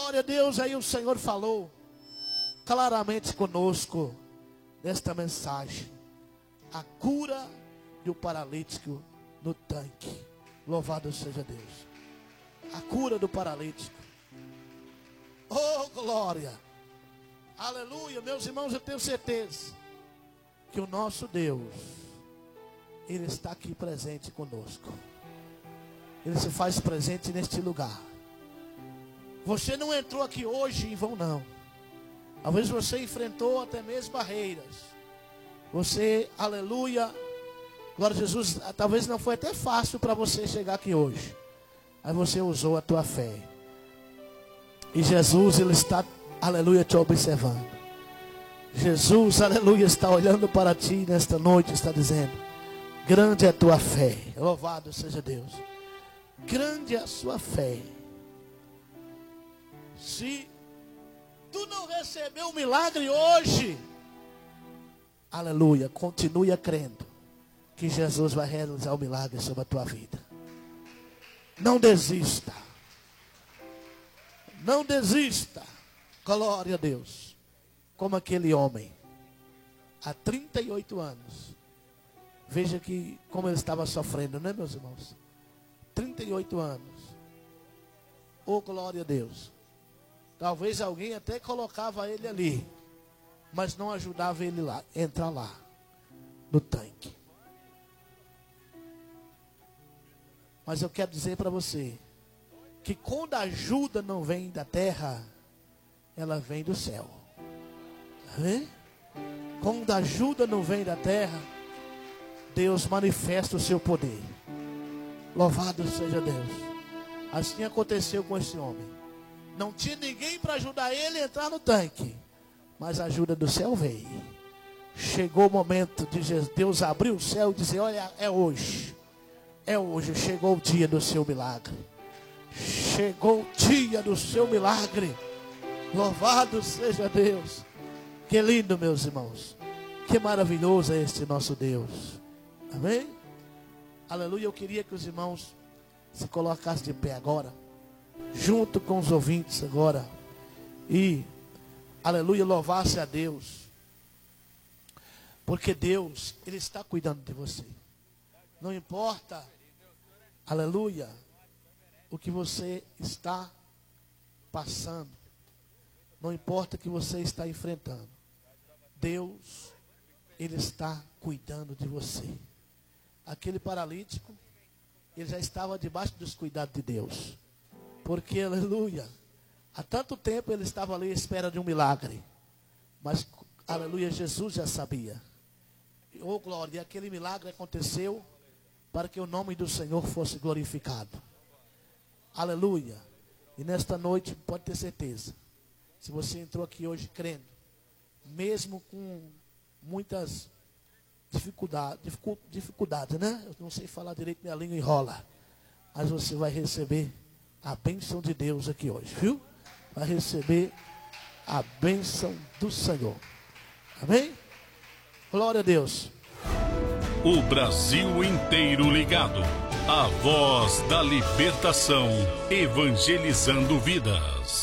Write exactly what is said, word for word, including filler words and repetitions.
glória a Deus. Aí o Senhor falou claramente conosco nesta mensagem: a cura do paralítico no tanque. Louvado seja Deus. A cura do paralítico. Oh, glória. Aleluia. Meus irmãos, eu tenho certeza que o nosso Deus, Ele está aqui presente conosco. Ele se faz presente neste lugar. Você não entrou aqui hoje em vão, não. Talvez você enfrentou até mesmo barreiras. Você, aleluia, glória a Jesus, talvez não foi até fácil para você chegar aqui hoje. Mas você usou a tua fé. E Jesus, Ele está, aleluia, te observando. Jesus, aleluia, está olhando para ti nesta noite, está dizendo: grande é a tua fé. Louvado seja Deus. Grande é a sua fé. Se tu não recebeu o milagre hoje, aleluia, continue crendo que Jesus vai realizar o milagre sobre a tua vida. Não desista. Não desista. Glória a Deus. Como aquele homem, há trinta e oito anos. Veja que como ele estava sofrendo, né, meus irmãos? trinta e oito anos. Oh, glória a Deus. Talvez alguém até colocava ele ali, mas não ajudava ele lá, entrar lá, no tanque. Mas eu quero dizer para você, que quando a ajuda não vem da terra, ela vem do céu. Amém? Quando a ajuda não vem da terra, Deus manifesta o seu poder. Louvado seja Deus. Assim aconteceu com esse homem. Não tinha ninguém para ajudar ele a entrar no tanque, mas a ajuda do céu veio. Chegou o momento de Deus abrir o céu e dizer: olha, é hoje. É hoje, chegou o dia do seu milagre. Chegou o dia do seu milagre. Louvado seja Deus. Que lindo, meus irmãos. Que maravilhoso é este nosso Deus. Amém? Aleluia. Eu queria que os irmãos se colocassem de pé agora, junto com os ouvintes agora, e, aleluia, louvasse a Deus. Porque Deus, Ele está cuidando de você. Não importa, aleluia, o que você está passando. Não importa o que você está enfrentando. Deus, Ele está cuidando de você. Aquele paralítico, ele já estava debaixo dos cuidados de Deus. Porque, aleluia, há tanto tempo ele estava ali à espera de um milagre. Mas, aleluia, Jesus já sabia. Oh, glória, e aquele milagre aconteceu para que o nome do Senhor fosse glorificado. Aleluia. E nesta noite, pode ter certeza, se você entrou aqui hoje crendo, mesmo com muitas dificuldades, dificuldades, né? Eu não sei falar direito, minha língua enrola. Mas você vai receber a bênção de Deus aqui hoje, viu? Vai receber a bênção do Senhor. Amém? Glória a Deus. O Brasil inteiro ligado. A voz da libertação, evangelizando vidas.